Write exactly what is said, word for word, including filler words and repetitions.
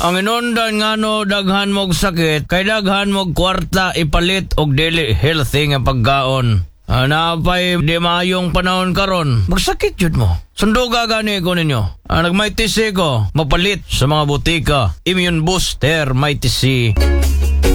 Ang inundan nga no daghan mog sakit, kay daghan mog kwarta ipalit og dili healthy nga pagkaon. Ah, napay di maayong panahon karon, magsakit jud mo. Sunduga gani ko ninyo. Ah, nagmay tisi ko, mapalit sa mga butika. Immune Booster, may tisi.